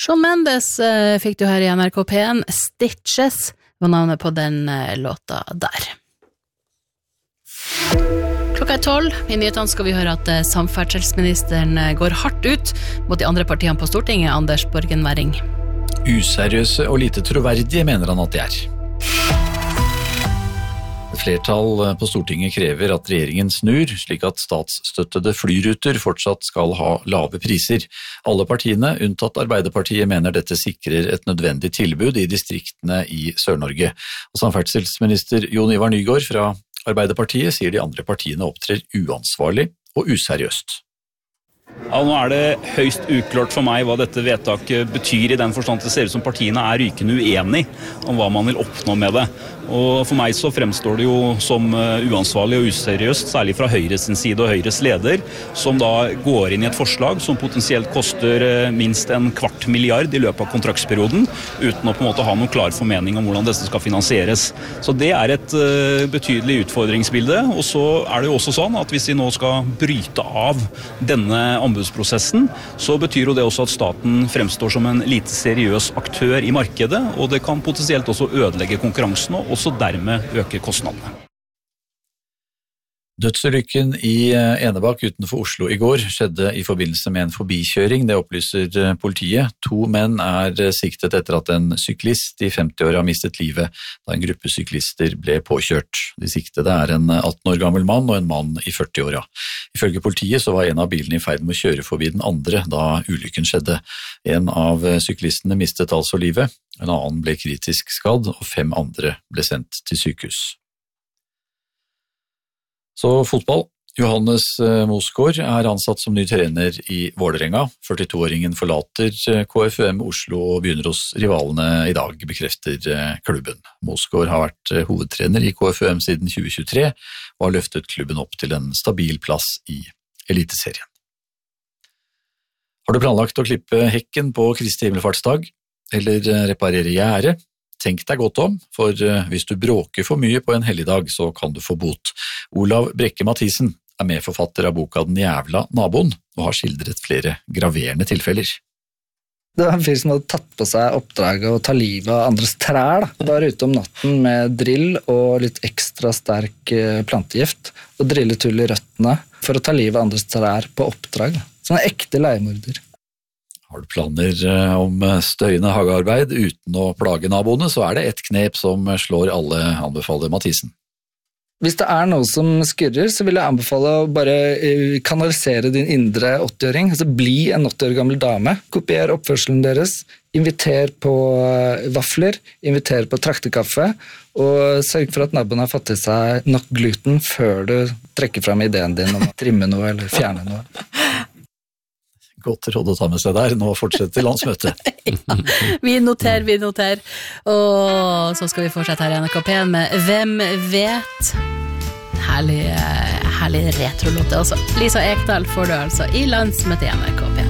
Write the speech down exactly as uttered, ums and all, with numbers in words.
Shawn Mendes uh, fikk du her i N R K P en. Stitches var navnet på den uh, låta der. Klokka er tolv. I nyhetene skal vi høre at uh, samferdselsministeren uh, går hardt ut mot de andre partiene på Stortinget, Anders Borgen Werring. Useriøse og lite troverdige mener han at de er. Flertall på Stortinget krever at regjeringen snur, slik at statsstøttede flyruter fortsatt skal ha lave priser. Alle partiene, unntatt Arbeiderpartiet, mener dette sikrer et nødvendig tilbud i distriktene i Sør-Norge. Og samferdselsminister Jon Ivar Nygård fra Arbeiderpartiet sier de andre partiene opptrer uansvarlig og useriøst. Ja, nå er det høyst uklart for meg hva dette vedtaket betyr i den forstand det ser ut som partiene er rykende uenige om hva man vil oppnå med det. Og for meg så fremstår det jo som uansvarlig og useriøst, særlig fra Høyres side og Høyres leder, som da går inn i et forslag som potensielt koster minst en kvart milliard i løpet av kontraktsperioden, uten å på en måte ha noen klar formening om hvordan dette skal finansieres. Så det er et uh, betydelig utfordringsbilde, og så er det jo også sånn at hvis vi nå skal bryte av denne anbudsprosessen, så betyr jo det også at staten fremstår som en lite seriøs aktør i markedet, og det kan potensielt også ødelegge konkurransen og også dermed øke kostnadene. Dødsulykken i Enebakk utenfor Oslo i går skjedde i forbindelse med en forbikjøring, det opplyser politiet. To menn er siktet etter at en syklist i femti-åra mistet livet da en gruppe syklister ble påkjørt. De siktede er en atten år gammel mann og en mann i førti-åra. Ifølge politiet så var en av bilene i ferd med å kjøre forbi den andre da ulykken skjedde. En av syklistene mistet altså livet, en annen ble kritisk skadd og fem andre ble sendt til sykehus. Så fotball. Johannes Mosgaard er ansatt som ny trener i Vålerenga. førtito-åringen forlater K F U M Oslo og begynner hos rivalene i dag, bekrefter klubben. Mosgaard har vært hovedtrener i K F U M siden tjue tjuetre og har løftet klubben opp til en stabil plass i Eliteserien. Har du planlagt å klippe hekken på Kristi himmelfartsdag eller reparere gjerde? Tenk deg godt om, for hvis du bråker for mye på en helligdag, så kan du få bot. Olav Brekke Mathisen er medforfatter av boka Den jævla naboen, og har skildret flere graverende tilfeller. Det var en fyr som hadde tatt på seg oppdraget å ta livet av andres trær. Da. Var ute om natten med drill og litt ekstra sterk plantegift, og drillet hull i røttene for å ta livet av andres trær på oppdrag. Sånn en ekte leiemorder. Har du planer om støyende hagearbeid uten å plage naboene, så er det et knep som slår alle, anbefaler Mathisen. Hvis det er noe som skurrer, så vil jeg anbefale å bare kanalisere din indre åtti-åring, altså bli en åtti år gammel dame, kopier oppførselen deres, inviter på vafler, inviter på traktekaffe, og sørg for at naboen har fått til seg nok gluten før du trekker frem ideen din om å trimme noe eller fjerne noe. Godt råd å ta med seg der. Nå fortsetter landsmøtet. Ja, vi noterer, vi noterer. Og så skal vi fortsette her i N R K P med Hvem vet? Herlig, herlig retrolåte også. Lisa Ekdal får du altså i landsmøtet i N R K P.